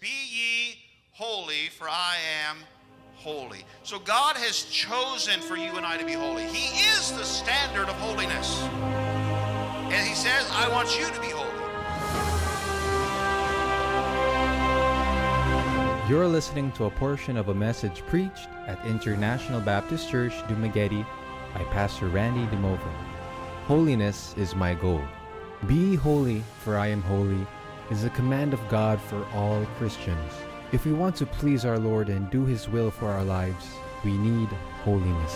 be ye holy, for I am holy. So God has chosen for you and I to be holy. He is the standard of holiness. And he says, I want you to be holy. You're listening to a portion of a message preached at International Baptist Church, Dumaguete by Pastor Randy DeMovo. Holiness is my goal. Be holy, for I am holy, is a command of God for all Christians. If we want to please our Lord and do His will for our lives, we need holiness.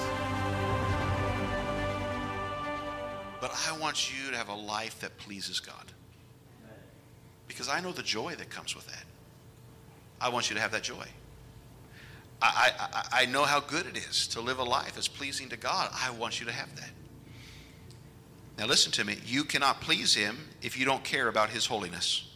But I want you to have a life that pleases God. Because I know the joy that comes with that. I want you to have that joy. I know how good it is to live a life that's pleasing to God. I want you to have that. Now listen to me. You cannot please Him if you don't care about His holiness.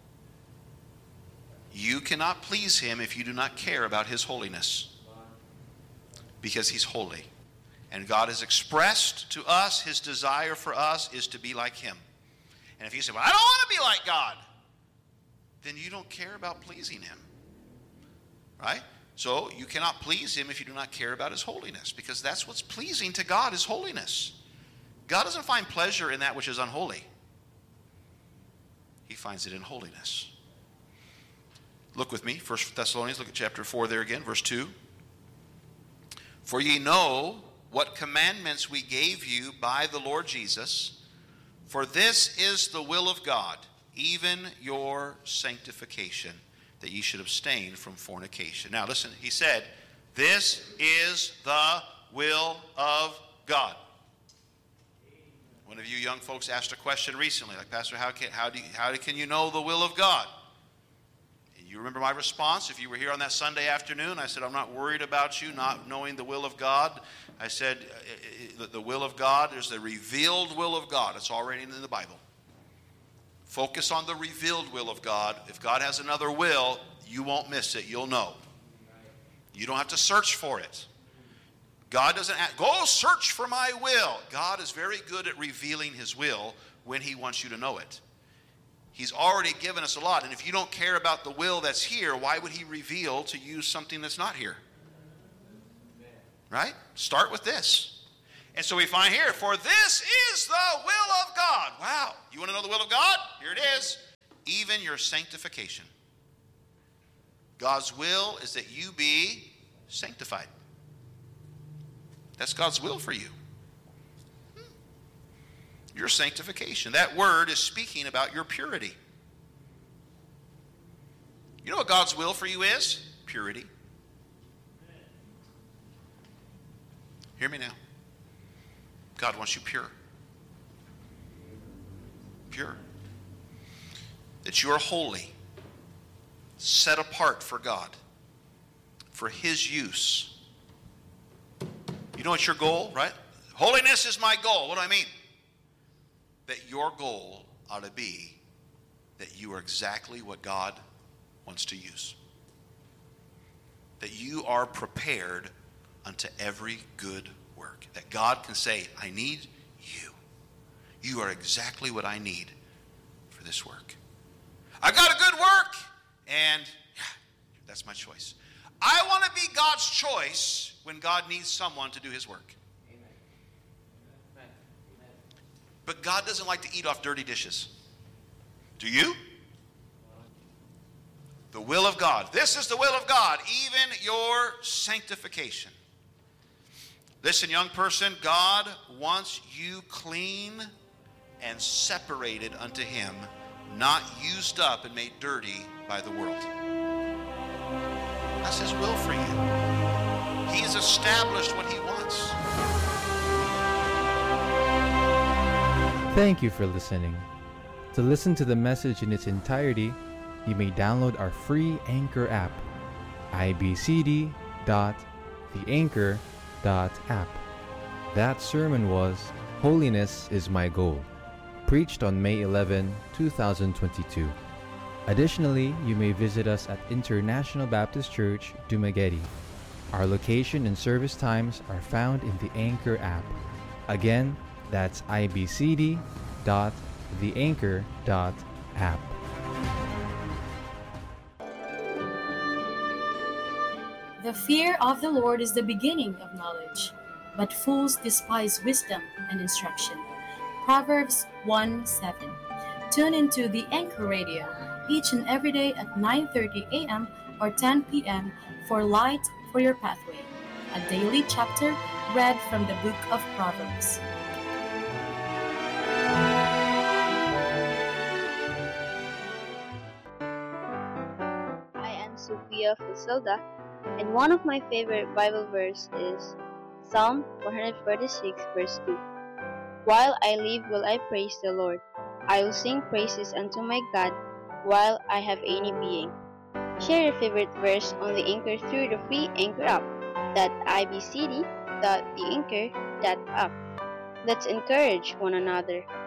You cannot please Him if you do not care about His holiness. Because He's holy. And God has expressed to us His desire for us is to be like Him. And if you say, well, I don't want to be like God, then you don't care about pleasing Him. Right? So you cannot please Him if you do not care about His holiness, because that's what's pleasing to God is holiness. God doesn't find pleasure in that which is unholy. He finds it in holiness. Look with me, 1 Thessalonians, look at chapter 4 there again, verse 2. For ye know what commandments we gave you by the Lord Jesus, for this is the will of God, even your sanctification, that ye should abstain from fornication. Now listen, he said, this is the will of God. One of you young folks asked a question recently, like, Pastor, how can you know the will of God? And you remember my response? If you were here on that Sunday afternoon, I said, I'm not worried about you not knowing the will of God. I said, the will of God is the revealed will of God. It's already in the Bible. Focus on the revealed will of God. If God has another will, you won't miss it. You'll know. You don't have to search for it. God doesn't go search for my will. God is very good at revealing His will when He wants you to know it. He's already given us a lot. And if you don't care about the will that's here, why would He reveal to you something that's not here? Right? Start with this. And so we find here, for this is the will of God. Wow. You want to know the will of God? Here it is. Even your sanctification. God's will is that you be sanctified. That's God's will for you. Your sanctification. That word is speaking about your purity. You know what God's will for you is? Purity. Hear me now. God wants you pure. Pure. That you are holy. Set apart for God. For His use. You know what's your goal, right? Holiness is my goal. What do I mean? That your goal ought to be that you are exactly what God wants to use. That you are prepared unto every good work. That God can say, I need you. You are exactly what I need for this work. I got a good work, and yeah, that's my choice. I want to be God's choice when God needs someone to do His work. Amen. But God doesn't like to eat off dirty dishes. Do you? The will of God. This is the will of God, even your sanctification. Listen, young person, God wants you clean and separated unto Him, not used up and made dirty by the world. That's His will for you. He's established what He wants. Thank you for listening. To listen to the message in its entirety, you may download our free Anchor app, ibcd.theanchor.app. That sermon was Holiness is My Goal, preached on May 11, 2022. Additionally, you may visit us at International Baptist Church, Dumaguete. Our location and service times are found in the Anchor app. Again, that's ibcd.theanchor.app. The fear of the Lord is the beginning of knowledge, but fools despise wisdom and instruction. Proverbs 1:7. Tune into the Anchor Radio each and every day at 9:30 a.m. or 10 p.m. for Light for Your Pathway, a daily chapter read from the book of Proverbs. I am Sophia Fusilda, and one of my favorite Bible verses is Psalm 146, verse 2. While I live will I praise the Lord. I will sing praises unto my God while I have any being. Share your favorite verse on the Anchor through the free Anchor app. .ibcd.theanchor.app. Let's encourage one another.